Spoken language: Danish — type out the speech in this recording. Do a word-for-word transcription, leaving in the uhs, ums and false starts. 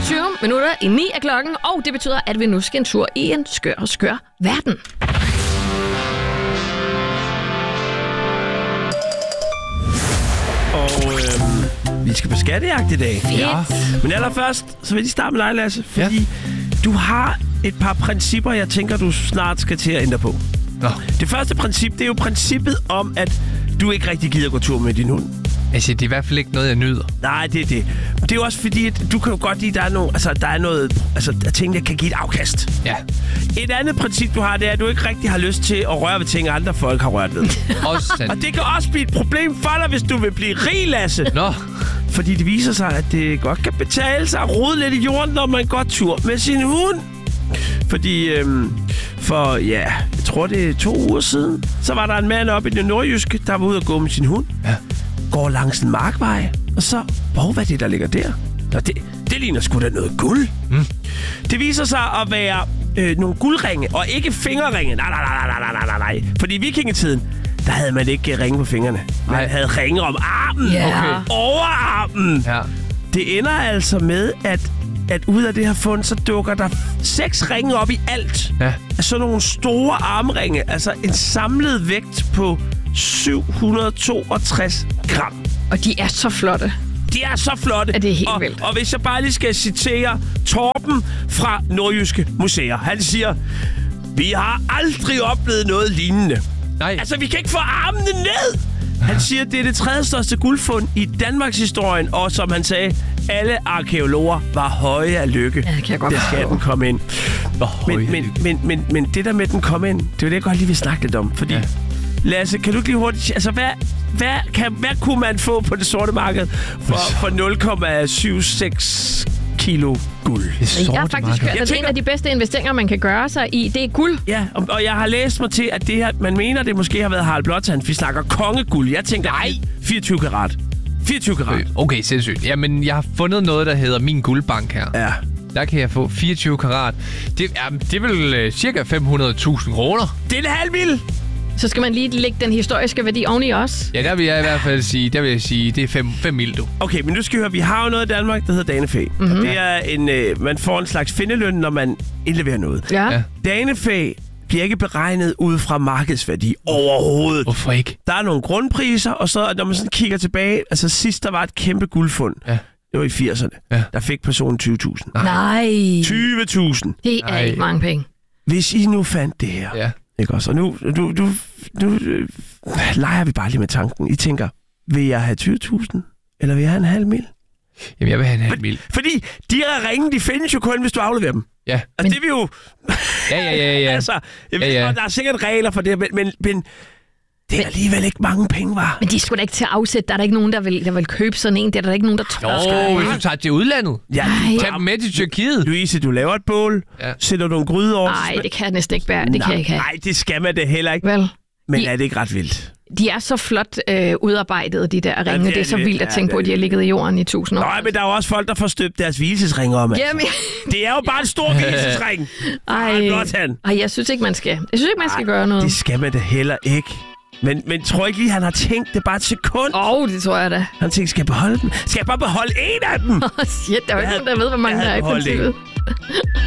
femogtyve minutter i ni af klokken, og det betyder, at vi nu skal en tur i en skør og skør verden. Og øh, vi skal på skattejagt i dag. Fedt. Ja. Men allerførst, så vil jeg starte med dig, Lasse. Fordi Ja. du har et par principper, jeg tænker, du snart skal til at ændre på. Nå. Det første princip, det er jo princippet om, at du ikke rigtig gider gå tur med din hund. Altså, det er i hvert fald ikke noget, jeg nyder. Nej, det er det. Det er jo også fordi, at du kan jo godt lide, at der er, nogle, altså, der er noget, altså, der er ting, der kan give et afkast. Ja. Et andet princip, du har, det er, at du ikke rigtig har lyst til at røre ved ting, andre folk har rørt ved. Også sandt. Og det kan også blive et problem for dig, hvis du vil blive rig, Lasse. Nå. Fordi det viser sig, at det godt kan betale sig at rode lidt i jorden, når man går tur med sin hund. Fordi øhm, for, ja, jeg tror det er to uger siden, så var der en mand oppe i det nordjyske, der var ude at gå med sin hund. Ja. Går langs en markvej, og så, hvor hvad er det, der ligger der? Nå, det, det ligner sgu da noget guld. Mm. Det viser sig at være øh, nogle guldringe, og ikke fingerringe. Nej, nej, nej, nej, nej, nej, nej. Fordi i vikingetiden, der havde man ikke ringe på fingrene. Man Nej. havde ringe om armen. Ja. Okay. Overarmen. Ja. Det ender altså med, at, at ud af det her fund, så dukker der seks ringe op i alt. Ja. Sådan nogle store armringe. Altså en samlet vægt på syv hundrede toogtres gram. Og de er så flotte. De er så flotte. Ja, det er helt og, vildt. Og hvis jeg bare lige skal citere Torben fra Nordjyske Museer. Han siger, vi har aldrig oplevet noget lignende. Nej. Altså, vi kan ikke få armene ned. Han siger, det er det tredje største guldfund i Danmarks historien, og som han sagde, alle arkeologer var høje af lykke. Ja, det kan jeg godt Det skal forstå. den komme ind. Nå, Men, høje men, lykke. men, men, men det der med, den kom ind, det er jo det, jeg godt lige vil snakke lidt om. Fordi, ja. Ja. Lasse, kan du ikke lige hurtigt... Altså, hvad, hvad, kan, hvad kunne man få på det sorte marked for, for nul komma syv seks kilo guld? Det Jeg har faktisk hørt, Jeg at tænker- en af de bedste investeringer, man kan gøre sig i, det er guld. Ja, og, og jeg har læst mig til, at det her... Man mener, det måske har været Harald Blåtand. Vi snakker kongeguld. Jeg tænker, nej, fireogtyve karat. fireogtyve karat. Okay, sindssygt. Jamen, jeg har fundet noget, der hedder Min Guldbank her. Ja. Der kan jeg få fireogtyve karat. Det er, det er vel øh, cirka fem hundrede tusind kroner. Det er en halv mil. Så skal man lige lægge den historiske værdi oveni også. Ja, der vil jeg i hvert fald sige, der vil jeg sige, det er fem mil, du. Okay, men nu skal vi høre, vi har jo noget i Danmark, der hedder danefæ. Mm-hmm. Det er en, øh, man får en slags findeløn, når man indleverer noget. Ja. Ja. Danefæ bliver ikke beregnet ud fra markedsværdi overhovedet. Hvorfor ikke? Der er nogle grundpriser, og så når man sådan kigger tilbage, altså sidst der var et kæmpe guldfund. Ja. Det var i firserne. Ja. Der fik personen tyve tusind. Nej. tyve tusind. Det er Ej. ikke mange penge. Hvis I nu fandt det her, Ja. ikke også? Og nu, nu, nu, nu øh, leger vi bare lige med tanken. I tænker, vil jeg have tyve tusind? Eller vil jeg have en halv mil? Jamen, jeg vil have en halv mil. Fordi de her ringe, de findes jo kun, hvis du afleverer dem. Ja. Altså, Men- det vil jo... Ja, ja, ja, ja. altså, jeg ved Ja, ja. godt, der er sikkert regler for det, men, men, men det er alligevel ikke mange penge, var. Men de skulle da ikke til at afsætte. Der er der ikke nogen, der vil, der vil købe sådan en. Det er der ikke nogen, der tør at Nå, gøre. hvis du tager til udlandet. Ja, Ej. Tag dem med til Tyrkiet. Louise, du laver et bål, Ja. sætter du en gryde over. Nej, det kan jeg næsten ikke bære. Det kan jeg ikke have. Nej, det skal man det heller ikke. Vel? Men de- er det ikke ret vildt? De er så flot øh, udarbejdet, de der ringe. det Ja, er det er så de. vildt at Ja, tænke det på, er at de har de. ligget i jorden i tusind år. Nej, men der er jo også folk, der får støbt deres hvilesesringe om. Altså. Jamen, Det er jo bare en stor hvilesesring. ej, Blåtand. ej, jeg synes ikke, man skal. Jeg synes ikke, man skal gøre noget. Det skal man da heller ikke. Men, men tror ikke lige, han har tænkt det bare et sekund? Åh, oh, det tror jeg da. Han tænkte, skal jeg beholde dem? Skal jeg bare beholde en af dem? Åh, shit, der er jo ikke Jeg nogen, der ved, hvor mange jeg der er i havde beholdt en. princippet.